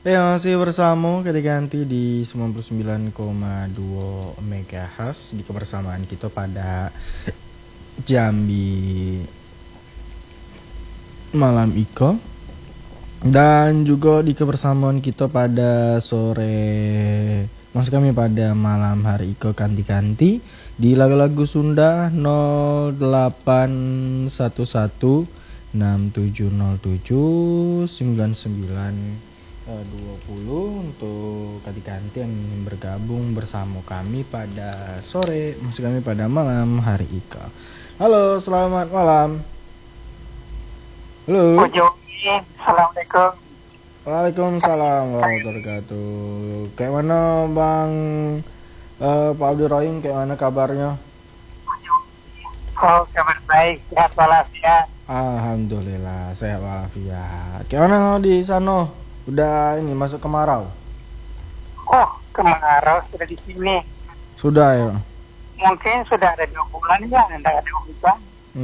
Ya, masih bersama ketika ganti di 99,2 MHz di kebersamaan kita pada Jambi Malam Iko, dan juga di kebersamaan kita pada sore, maksud kami pada malam hari Iko kanti-kanti di lagu-lagu Sunda 081171670799 untuk kanti-kanti yang ingin bergabung bersama kami pada sore, maksud kami pada malam hari Iko. Halo, selamat malam. Halo. Jogi, assalamualaikum. Waalaikumsalam warahmatullahi wabarakatuh. Kayak mana Bang Pak Abdurrahim, kayak mana kabarnya? Oh, kabar baik, sehat walafiat. Alhamdulillah sehat walafiat. Kayak mana di sana? Udah ini masuk kemarau? Oh, kemarau sudah di sini. Sudah ya. Mungkin sudah ada 2 bulan ya, tidak ada hujan.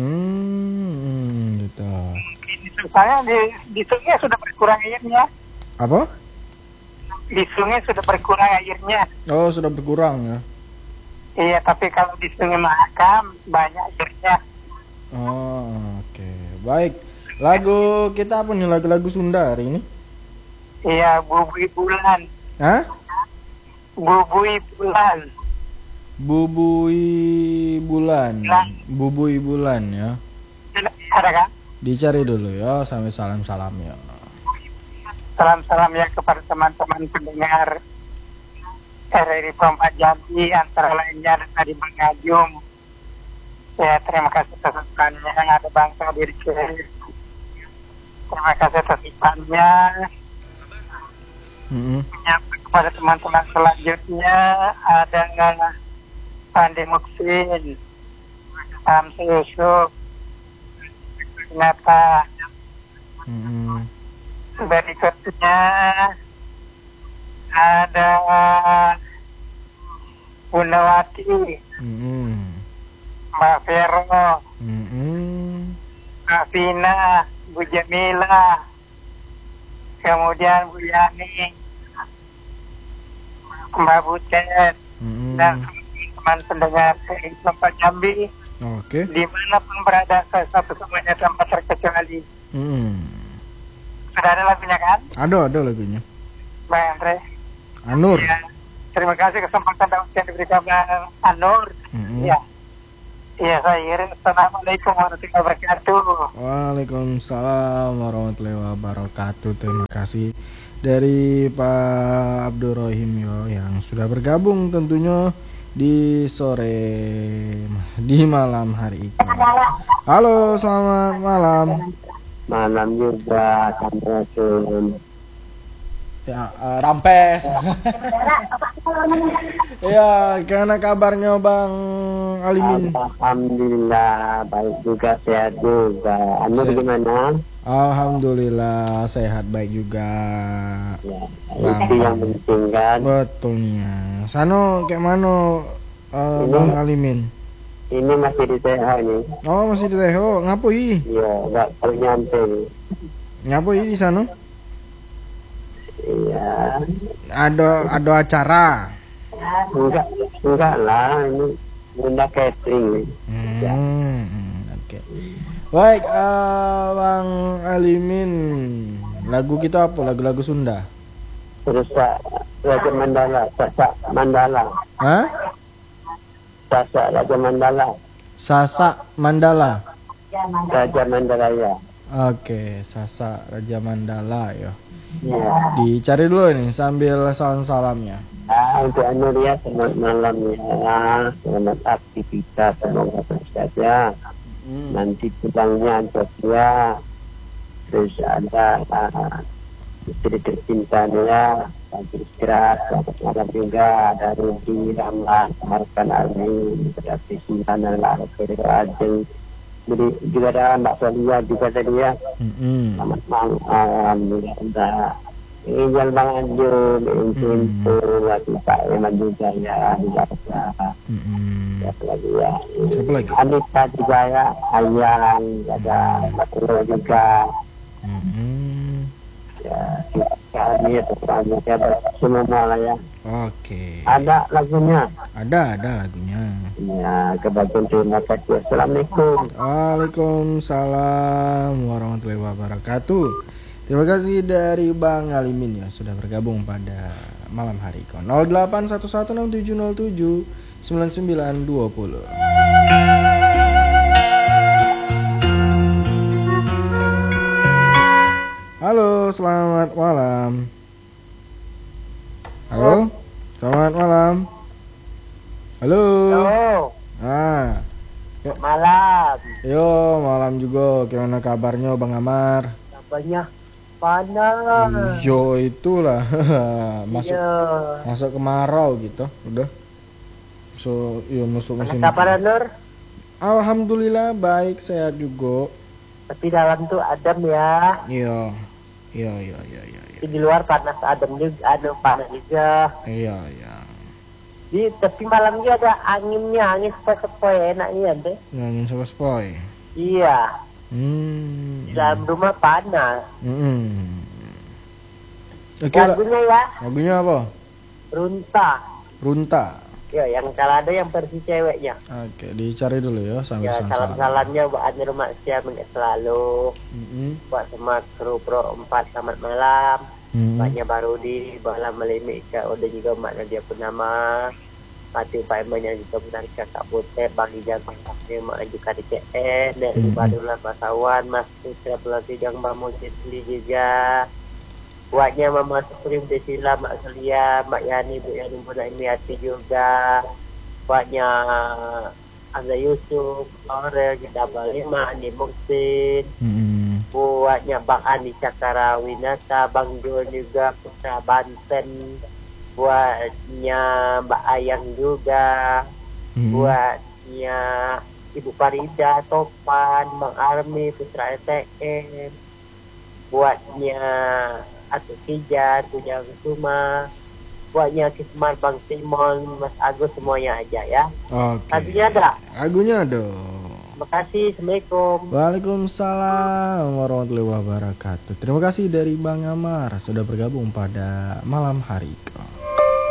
Gitu. Mungkin di saya di sungai sudah berkurang airnya. Apa? Di sungai sudah berkurang airnya. Oh, sudah berkurang ya. Iya, tapi kalau di sungai Mahakam banyak airnya. Oh, oke. Baik. Lagu kita apa nih? Lagu-lagu Sunda hari ini? Iya, bubui bulan. Hah? Bubui bulan. Bubui bulan. Bubui bulan ya. Ada kan? Dicari dulu ya, sampai salam-salam ya. Salam-salam ya kepada teman-teman pendengar RRI Pampat Jambi, antara lainnya ada tadi Bang Ajum. Ya, terima kasih atas ucapannya. Yang ada Bang Sadir Kiri. Terima kasih atas ucapannya. Menyapa kepada teman-teman selanjutnya ada Pandi Muksin, Samsi Yusuf, Nata. Berikutnya ada Bundawati, Mbak Vero, Mbak Vina, Bu Jamila, kemudian Bu Yani, Mbak Butet, dan teman pendengar tempat Jambi, Oke. dimanapun berada, saya satu semuanya tanpa terkecuali. Sudah ada lagunya kan? Ada lagunya. Bang Andre. Anur. Ya, terima kasih kesempatan yang diberikan Bang Anur. Ya. Iya, saya Irin. Assalamualaikum warahmatullahi wabarakatuh. Waalaikumsalam warahmatullahi wabarakatuh. Terima kasih dari Pak Abdurrahim yang sudah bergabung tentunya di malam hari ini. Halo, selamat malam. Malam juga, Samsul. Ya, Rampes. Ya, gimana kabarnya Bang Alimin? Alhamdulillah, baik juga, sehat juga. Anu gimana? Alhamdulillah sehat baik juga. Ya, itu yang penting kan. Betulnya. Sano kayak mana Bang Alimin? Ini masih di TH nih. Oh, masih di Teho. Ngapoi? Iya, nggak perlu nyampe. Ngapoi di sana? Iya. Ada acara. Enggak lah, ini bunda catering. Oke. Baik, Bang Alimin. Lagu kita apa? Lagu-lagu Sunda. Terus Raja Mandala, Sasak Mandala. Hah? Sasak Raja Mandala. Sasak Mandala. Raja Mandala ya. Oke, Sasak Raja Mandala ya. Iya. Dicari dulu nih sambil salam-salamnya. Untuk Anu ya, selamat malam ya. Selamat aktivitas, semoga sukses saja. Nanti pulangnya Antosia. Terus ada istri tercintanya, lagi istirahat, selamat malam juga. Ada Rudi, Ramlan, Markan Armi, berarti Sintanan lah, Ajeng. Jadi juga ada Mbak Solia juga tadi ya. Selamat malam, ada Injal Bang Anjum, Injilku, lagi Pak Eman juga ya, siapa lagi ya? Siapa lagi? Anissa juga ya, Ayang, ada Mbak Turo juga. Ya, ini banyak ya semua lah ya. Oke. Ada lagunya. Ada lagunya. Ya, kebagian terima kasih. Assalamualaikum. Waalaikumsalam warahmatullahi wabarakatuh. Terima kasih dari Bang Alimin ya sudah bergabung pada malam hari ini. 081167079920. Halo, selamat malam. Halo, selamat malam. Halo. Ah, Malam. yo malam juga. Gimana kabarnya Bang Amar? Kabarnya panas. Yo itulah masuk Iya. masuk kemarau gitu. Udah. So, iya masuk musim. Kabar Nur? Alhamdulillah baik, sehat juga. Tapi dalam tuh adem ya. Iya. Di luar panas adem juga, panas juga. Iya. Tapi malamnya ada angin sepoi-sepoi enaknya deh. Angin sepoi. Iya. Di dalam rumah panas. Oke, Lagunya ya, lagunya apa? Runta. Ya, yang kalau ada yang versi ceweknya. Oke, dicari dulu ya sambil Ya, salam-salamnya buat Anda rumah siap selalu. Buat semua kru Pro 4 selamat malam. Buatnya Barudi, Bala Melimika, udah juga Mak Nadia Purnama. Mati Pak Eman yang juga benar Kakak Putih, Bang Ijang Pangkasnya, Mak Anjuka di CN, dari Badullah Pasawan, Mas Putra Pelatih Jang Bamo Cetli juga. Buatnya Mama Supreme Desila, Mak Selia, Mak Yani, Bu Yani Buna Imiati juga. Buatnya Azza Yusuf, Orel, Jedabal 5, Andi Muksin. Buatnya Bang Andi Cakara Winata, Bang Jul juga, Putra Banten. Buatnya Mbak Ayang juga. Buatnya Ibu Farida, Topan, Bang Armi, Putra ETM. Buatnya Atuk Kijan, Tujang Suma. Buatnya Kismar, Bang Simon, Mas Agus, semuanya aja ya. Oke. Lagunya ada? Lagunya ada. Terima kasih, Assalamualaikum. Waalaikumsalam warahmatullahi wabarakatuh. Terima kasih dari Bang Amar sudah bergabung pada malam hari.